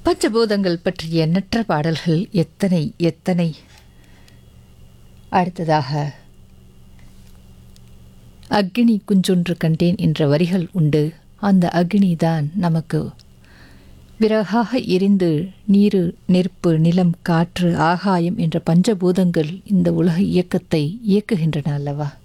பஞ்சபூதங்கள் பற்றிய எண்ணற்ற பாடல்கள் எத்தனை எத்தனை. அடுத்ததாக அக்னி குஞ்சொன்று கண்டேன் என்ற வரிகள் உண்டு. அந்த அக்னி தான் நமக்கு விறகாக எரிந்து நீரு, நெருப்பு, நிலம், காற்று, ஆகாயம் என்ற பஞ்சபூதங்கள் இந்த உலக இயக்கத்தை இயக்குகின்றன அல்லவா?